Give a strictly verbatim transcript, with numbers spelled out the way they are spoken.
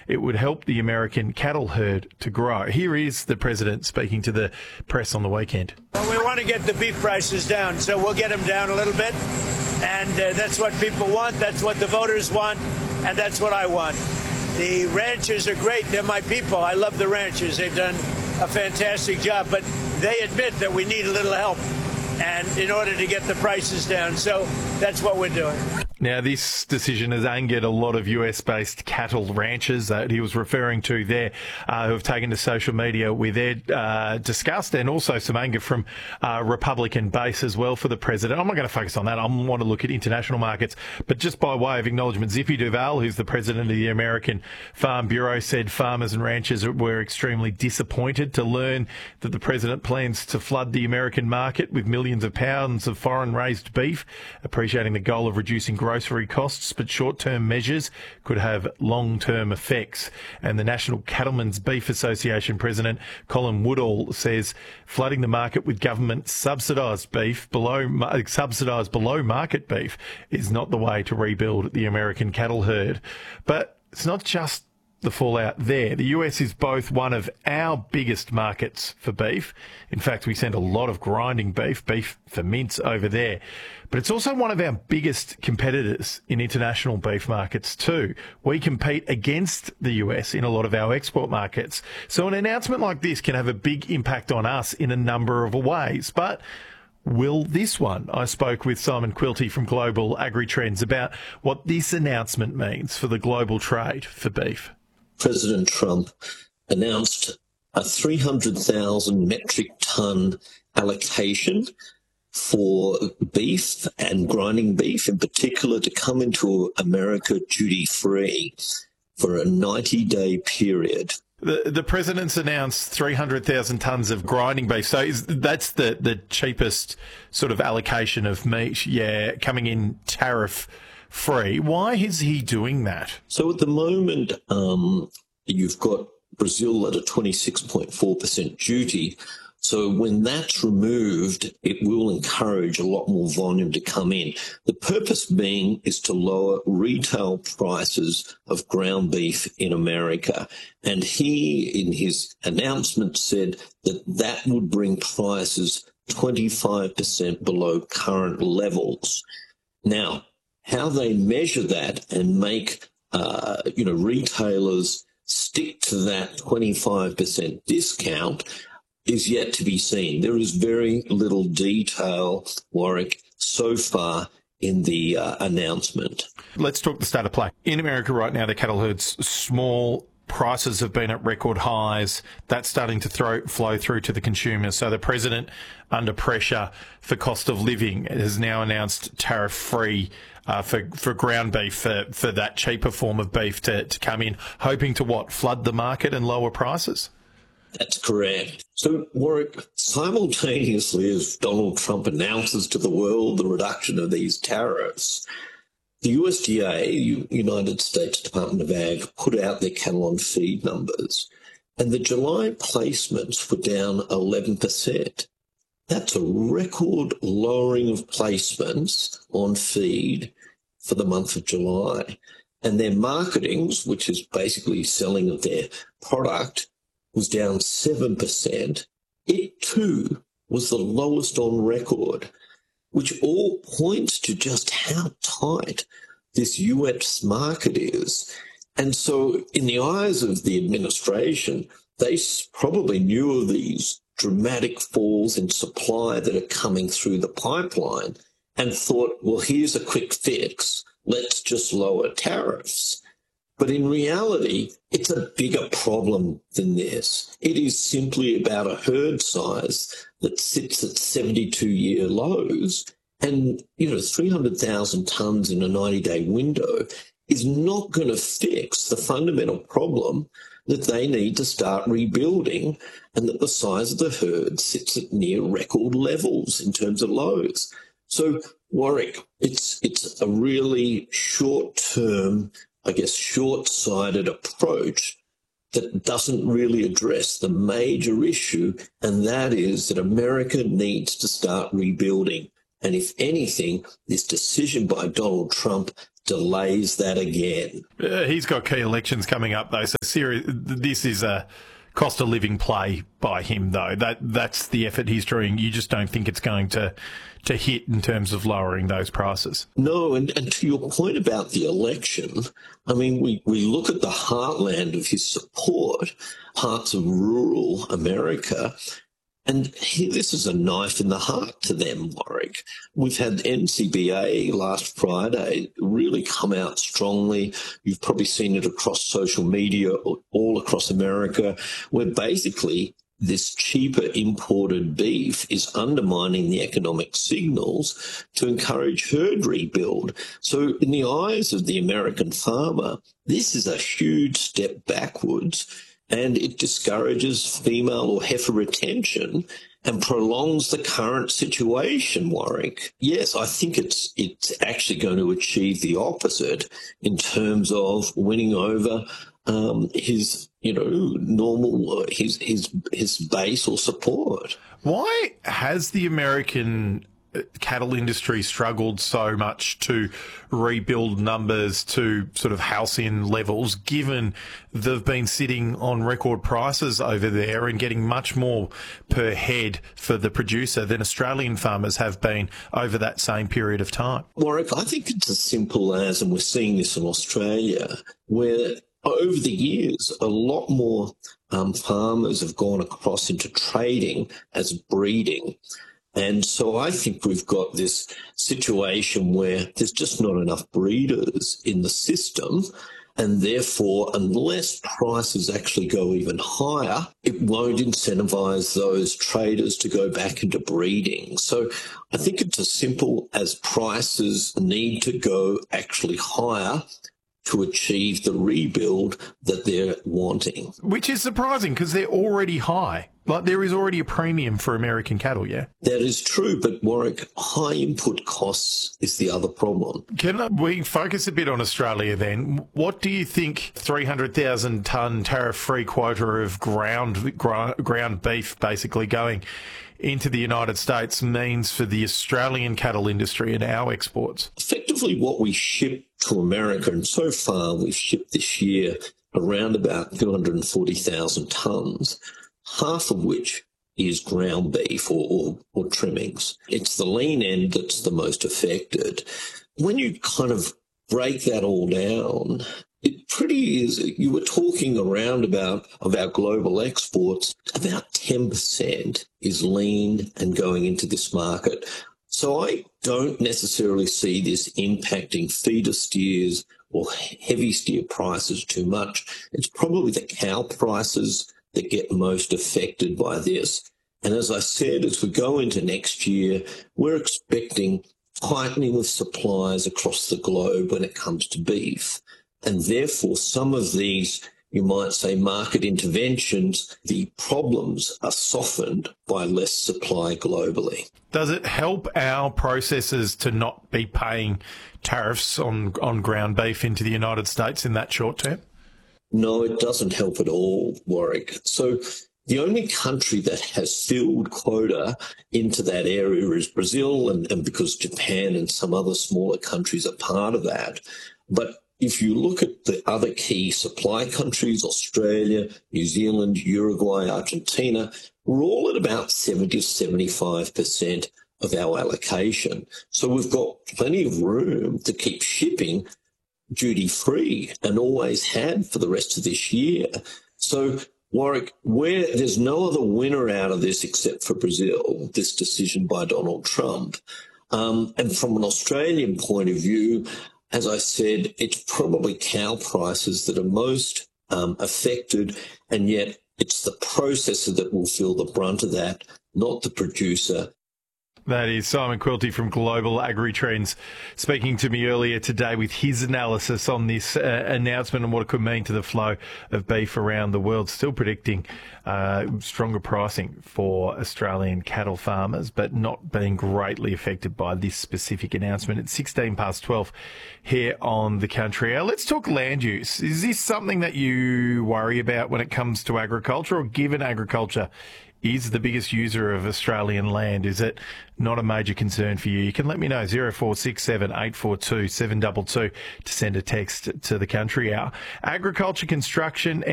it would help the American cattle herd to grow. Here is the president speaking to the press on the weekend. Well, we want to get the beef prices down, so we'll get them down a little bit. And uh, that's what people want. That's what the voters want. And that's what I want. The ranchers are great. They're my people. I love the ranchers. They've done a fantastic job. But they admit that we need a little help and in order to get the prices down. So that's what we're doing. Now, this decision has angered a lot of U S-based cattle ranchers that he was referring to there, uh, who have taken to social media with their uh, disgust and also some anger from uh, Republican base as well for the president. I'm not going to focus on that. I want to look at international markets. But just by way of acknowledgement, Zippy Duval, who's the president of the American Farm Bureau, said farmers and ranchers were extremely disappointed to learn that the president plans to flood the American market with millions of pounds of foreign-raised beef, appreciating the goal of reducing grocery costs, but short-term measures could have long-term effects. And the National Cattlemen's Beef Association president, Colin Woodall, says flooding the market with government subsidised beef below subsidised below market beef is not the way to rebuild the American cattle herd. But it's not just the fallout there. The U S is both one of our biggest markets for beef. In fact, we send a lot of grinding beef, beef for mince over there. But it's also one of our biggest competitors in international beef markets too. We compete against the U S in a lot of our export markets. So an announcement like this can have a big impact on us in a number of ways. But will this one? I spoke with Simon Quilty from Global Agri-Trends about what this announcement means for the global trade for beef. President Trump announced a three hundred thousand metric ton allocation for beef and grinding beef in particular to come into America duty-free for a ninety-day period. The, the president's announced three hundred thousand tonnes of grinding beef. So is, that's the, the cheapest sort of allocation of meat, yeah, coming in tariff free. Why is he doing that? So at the moment, um, you've got Brazil at a twenty-six point four percent duty. So when that's removed, it will encourage a lot more volume to come in. The purpose being is to lower retail prices of ground beef in America. And he, in his announcement, said that that would bring prices twenty-five percent below current levels. Now, how they measure that and make, uh, you know, retailers stick to that twenty-five percent discount is yet to be seen. There is very little detail, Warwick, so far in the uh, announcement. Let's talk the state of play. In America right now, the cattle herd's small. Prices have been at record highs. That's starting to throw, flow through to the consumer. So the president, under pressure for cost of living, has now announced tariff-free uh, for, for ground beef, for, for that cheaper form of beef to, to come in, hoping to what, flood the market and lower prices? That's correct. So, Warwick, simultaneously as Donald Trump announces to the world the reduction of these tariffs, the U S D A, United States Department of Ag, put out their cattle on feed numbers, and the July placements were down eleven percent. That's a record lowering of placements on feed for the month of July. And their marketings, which is basically selling of their product, was down seven percent. It too was the lowest on record, which all points to just how tight this U S market is. And so in the eyes of the administration, they probably knew of these dramatic falls in supply that are coming through the pipeline and thought, well, here's a quick fix. Let's just lower tariffs. But in reality, it's a bigger problem than this. It is simply about a herd size that sits at seventy-two year lows. And, you know, three hundred thousand tonnes in a ninety-day window is not going to fix the fundamental problem that they need to start rebuilding, and that the size of the herd sits at near record levels in terms of lows. So, Warwick, it's it's a really short-term, I guess, short-sighted approach that doesn't really address the major issue, and that is that America needs to start rebuilding. And if anything, this decision by Donald Trump delays that again. Uh, he's got key elections coming up, though, so serious, this is a cost of living play by him, though. That That's the effort he's doing. You just don't think it's going to, to hit in terms of lowering those prices. No, and, and to your point about the election, I mean, we, we look at the heartland of his support, parts of rural America, and he, this is a knife in the heart to them, Warwick. We've had N C B A last Friday really come out strongly. You've probably seen it across social media all across America, where basically this cheaper imported beef is undermining the economic signals to encourage herd rebuild. So in the eyes of the American farmer, this is a huge step backwards, and it discourages female or heifer retention and prolongs the current situation, Warwick. Yes, I think it's it's actually going to achieve the opposite in terms of winning over um, his, you know, normal, his, his, his base or support. Why has the American cattle industry struggled so much to rebuild numbers to sort of house-in levels, given they've been sitting on record prices over there and getting much more per head for the producer than Australian farmers have been over that same period of time? Warwick, I think it's as simple as, and we're seeing this in Australia, where over the years, a lot more um, farmers have gone across into trading as breeding. And so I think we've got this situation where there's just not enough breeders in the system, and therefore, unless prices actually go even higher, it won't incentivise those traders to go back into breeding. So I think it's as simple as prices need to go actually higher to achieve the rebuild that they're wanting. Which is surprising because they're already high. Like, there is already a premium for American cattle, yeah? That is true, but Warwick, high input costs is the other problem. Can we focus a bit on Australia then? What do you think three hundred thousand tonne tariff-free quota of ground ground beef basically going into the United States means for the Australian cattle industry and our exports? Effectively, what we ship to America, and so far we've shipped this year around about two hundred forty thousand tonnes, half of which is ground beef or, or, or trimmings. It's the lean end that's the most affected. When you kind of break that all down, it pretty is, you were talking around about, of our global exports, about ten percent is lean and going into this market. So I don't necessarily see this impacting feeder steers or heavy steer prices too much. It's probably the cow prices that get most affected by this. And as I said, as we go into next year, we're expecting tightening of supplies across the globe when it comes to beef. And therefore, some of these, you might say, market interventions, the problems are softened by less supply globally. Does it help our processors to not be paying tariffs on, on ground beef into the United States in that short term? No, it doesn't help at all, Warwick. So the only country that has filled quota into that area is Brazil, and, and because Japan and some other smaller countries are part of that. But if you look at the other key supply countries, Australia, New Zealand, Uruguay, Argentina, we're all at about seventy to seventy-five percent of our allocation. So we've got plenty of room to keep shipping duty-free and always had for the rest of this year. So, Warwick, where there's no other winner out of this except for Brazil, this decision by Donald Trump. Um, and from an Australian point of view, as I said, it's probably cow prices that are most um, affected, and yet it's the processor that will feel the brunt of that, not the producer. That is Simon Quilty from Global Agri-Trends speaking to me earlier today with his analysis on this uh, announcement and what it could mean to the flow of beef around the world. Still predicting uh, stronger pricing for Australian cattle farmers, but not being greatly affected by this specific announcement. It's sixteen past twelve here on The Country Hour. Let's talk land use. Is this something that you worry about when it comes to agriculture, or given agriculture is the biggest user of Australian land. Is it not a major concern for you? You can let me know, zero four six seven, eight four two, seven two two, to send a text to the Country Hour. Agriculture, construction